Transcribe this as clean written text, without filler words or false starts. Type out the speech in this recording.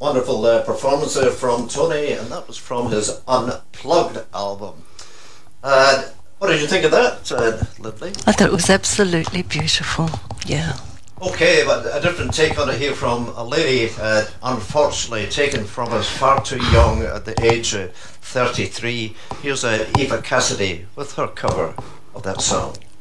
Wonderful performance there from Tony, and that was from his Unplugged album. What did you think of that, Lively? I thought it was absolutely beautiful. Yeah. Okay, but a different take on it here from a lady, unfortunately taken from us far too young at the age of 33. Here's Eva Cassidy with her cover of that song.